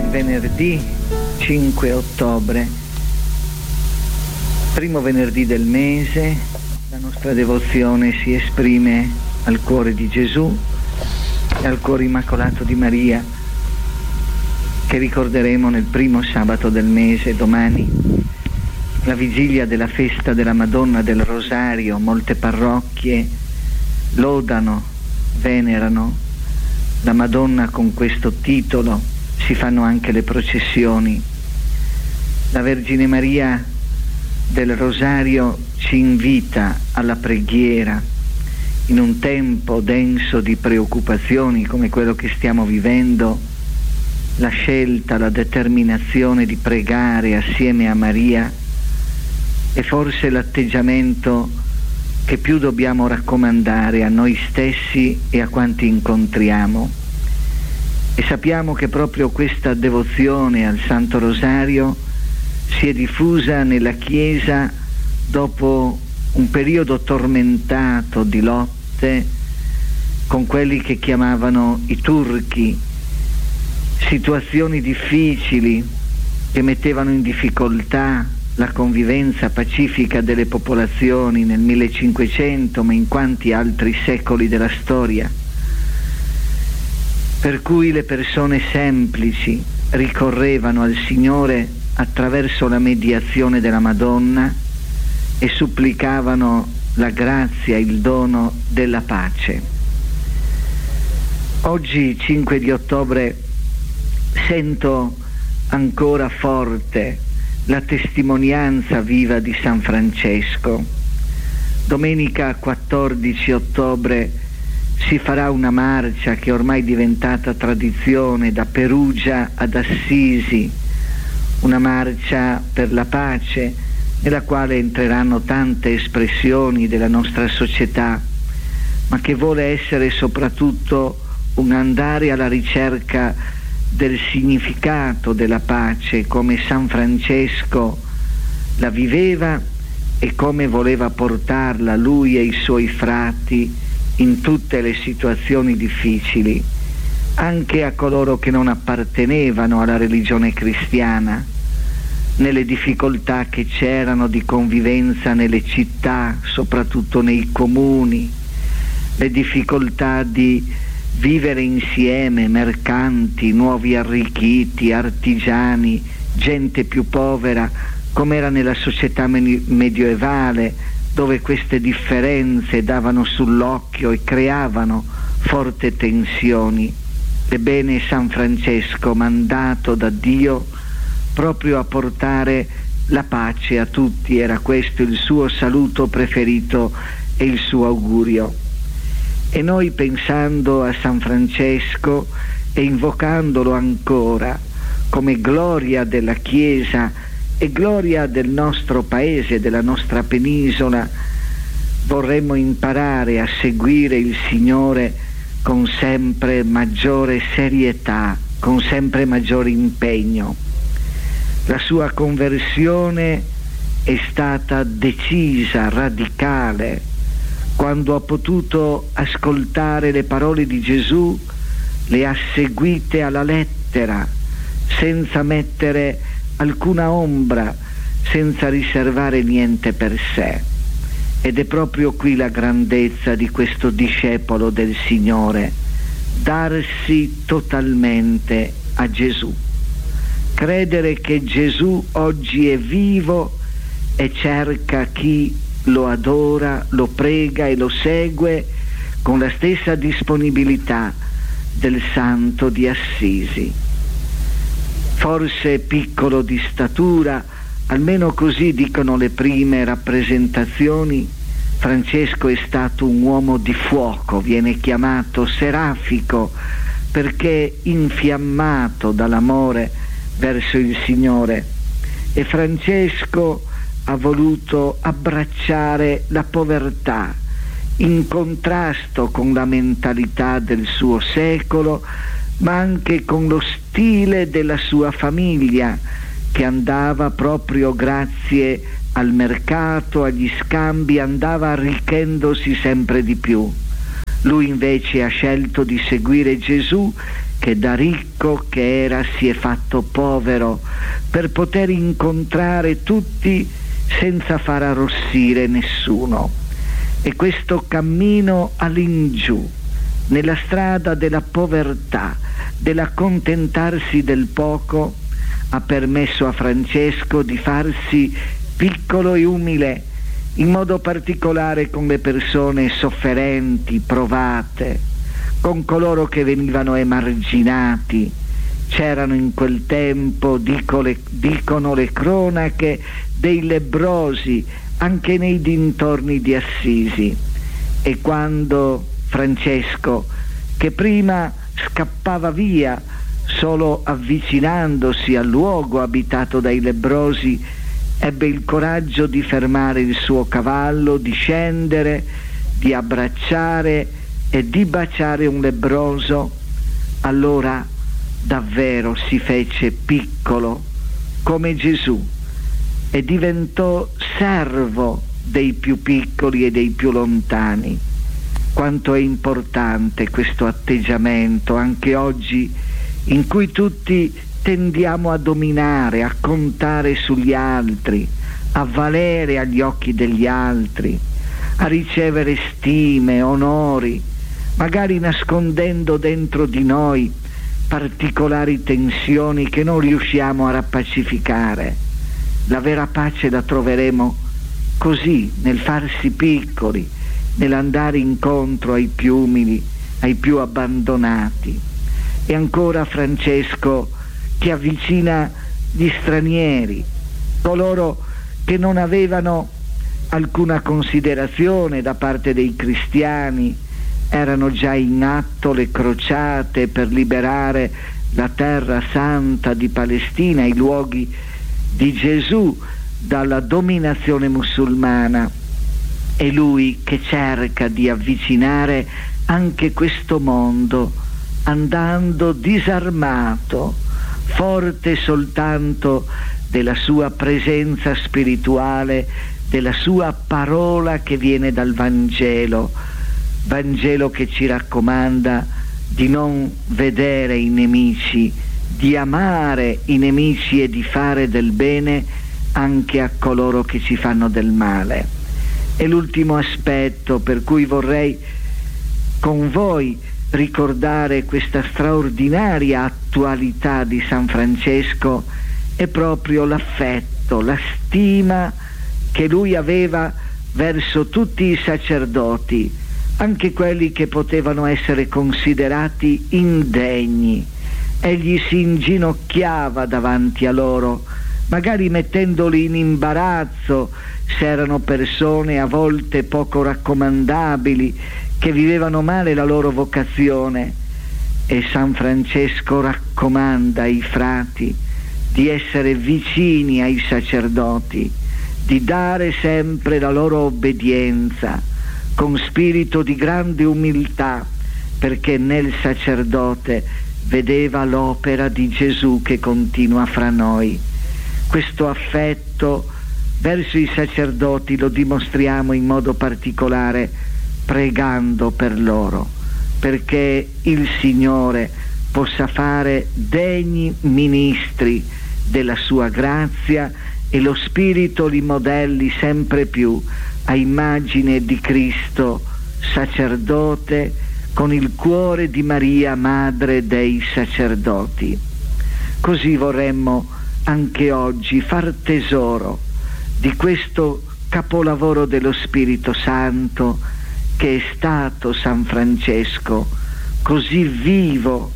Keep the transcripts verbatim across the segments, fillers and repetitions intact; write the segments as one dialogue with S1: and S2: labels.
S1: venerdì cinque ottobre, primo venerdì del mese. La nostra devozione si esprime al cuore di Gesù e al cuore immacolato di Maria, che ricorderemo nel primo sabato del mese, domani, la vigilia della festa della Madonna del Rosario. Molte parrocchie lodano, venerano la Madonna con questo titolo, si fanno anche le processioni. La Vergine Maria del Rosario ci invita alla preghiera in un tempo denso di preoccupazioni come quello che stiamo vivendo. La scelta, la determinazione di pregare assieme a Maria è forse l'atteggiamento che più dobbiamo raccomandare a noi stessi e a quanti incontriamo. E sappiamo che proprio questa devozione al Santo Rosario si è diffusa nella Chiesa dopo un periodo tormentato di lotte con quelli che chiamavano i turchi, situazioni difficili che mettevano in difficoltà la convivenza pacifica delle popolazioni nel millecinquecento, ma in quanti altri secoli della storia, per cui le persone semplici ricorrevano al Signore attraverso la mediazione della Madonna e supplicavano la grazia, il dono della pace. Oggi, cinque di ottobre, sento ancora forte la testimonianza viva di San Francesco. Domenica quattordici ottobre si farà una marcia che ormai è diventata tradizione da Perugia ad Assisi, una marcia per la pace nella quale entreranno tante espressioni della nostra società, ma che vuole essere soprattutto un andare alla ricerca del significato della pace, come San Francesco la viveva e come voleva portarla lui e i suoi frati in tutte le situazioni difficili, anche a coloro che non appartenevano alla religione cristiana, nelle difficoltà che c'erano di convivenza nelle città, soprattutto nei comuni, le difficoltà di vivere insieme, mercanti, nuovi arricchiti, artigiani, gente più povera, come era nella società medioevale, dove queste differenze davano sull'occhio e creavano forti tensioni. Ebbene, San Francesco, mandato da Dio proprio a portare la pace a tutti, era questo il suo saluto preferito e il suo augurio. E noi, pensando a San Francesco e invocandolo ancora come gloria della Chiesa e gloria del nostro paese, della nostra penisola, vorremmo imparare a seguire il Signore con sempre maggiore serietà, con sempre maggiore impegno. La sua conversione è stata decisa, radicale, quando ha potuto ascoltare le parole di Gesù, le ha seguite alla lettera, senza mettere alcuna ombra, senza riservare niente per sé. Ed è proprio qui la grandezza di questo discepolo del Signore: darsi totalmente a Gesù, credere che Gesù oggi è vivo e cerca chi lo adora, lo prega e lo segue con la stessa disponibilità del santo di Assisi. Forse piccolo di statura, almeno così dicono le prime rappresentazioni, Francesco è stato un uomo di fuoco, viene chiamato serafico perché infiammato dall'amore verso il Signore. E Francesco ha voluto abbracciare la povertà, in contrasto con la mentalità del suo secolo, ma anche con lo stile della sua famiglia, che andava proprio grazie al mercato, agli scambi, andava arricchendosi sempre di più. Lui invece ha scelto di seguire Gesù che da ricco che era si è fatto povero per poter incontrare tutti senza far arrossire nessuno. E questo cammino all'ingiù, nella strada della povertà, dell'accontentarsi del poco, ha permesso a Francesco di farsi piccolo e umile, in modo particolare con le persone sofferenti, provate, con coloro che venivano emarginati. C'erano in quel tempo, dico le, dicono le cronache, dei lebbrosi anche nei dintorni di Assisi. E quando Francesco, che prima scappava via solo avvicinandosi al luogo abitato dai lebbrosi, ebbe il coraggio di fermare il suo cavallo, di scendere, di abbracciare e di baciare un lebbroso, allora davvero si fece piccolo come Gesù e diventò servo dei più piccoli e dei più lontani. Quanto è importante questo atteggiamento anche oggi, in cui tutti tendiamo a dominare, a contare sugli altri, a valere agli occhi degli altri, a ricevere stime, onori, magari nascondendo dentro di noi particolari tensioni che non riusciamo a rappacificare. La vera pace la troveremo così, nel farsi piccoli, nell'andare incontro ai più umili, ai più abbandonati. E ancora Francesco che avvicina gli stranieri, coloro che non avevano alcuna considerazione da parte dei cristiani, erano già in atto le crociate per liberare la terra santa di Palestina, i luoghi di Gesù dalla dominazione musulmana. E lui che cerca di avvicinare anche questo mondo, andando disarmato, forte soltanto della sua presenza spirituale, della sua parola che viene dal Vangelo, Vangelo che ci raccomanda di non vedere i nemici, di amare i nemici e di fare del bene anche a coloro che ci fanno del male. E l'ultimo aspetto per cui vorrei con voi ricordare questa straordinaria attualità di San Francesco è proprio l'affetto, la stima che lui aveva verso tutti i sacerdoti, anche quelli che potevano essere considerati indegni. Egli si inginocchiava davanti a loro, magari mettendoli in imbarazzo se erano persone a volte poco raccomandabili, che vivevano male la loro vocazione. E San Francesco raccomanda ai frati di essere vicini ai sacerdoti, di dare sempre la loro obbedienza con spirito di grande umiltà, perché nel sacerdote vedeva l'opera di Gesù che continua fra noi. Questo affetto verso i sacerdoti lo dimostriamo in modo particolare pregando per loro, perché il Signore possa fare degni ministri della sua grazia e lo Spirito li modelli sempre più a immagine di Cristo, sacerdote, con il cuore di Maria, madre dei sacerdoti. Così vorremmo anche oggi far tesoro di questo capolavoro dello Spirito Santo che è stato San Francesco, così vivo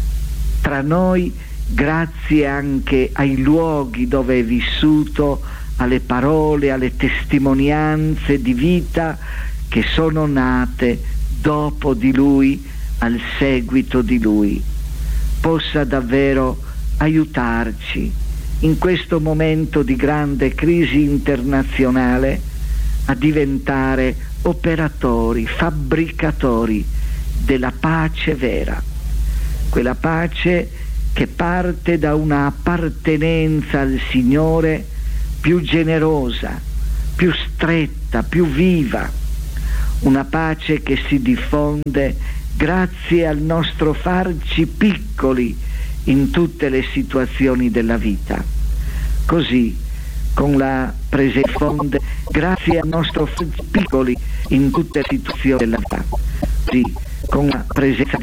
S1: tra noi grazie anche ai luoghi dove è vissuto, alle parole, alle testimonianze di vita che sono nate dopo di lui, al seguito di lui. Possa davvero aiutarci in questo momento di grande crisi internazionale a diventare operatori, fabbricatori della pace vera, quella pace che parte da una appartenenza al Signore più generosa, più stretta, più viva, una pace che si diffonde grazie al nostro farci piccoli in tutte le situazioni della vita. Così, con la presenza fonde, grazie al nostro farci piccoli in tutte le situazioni della vita. Così, con la presenza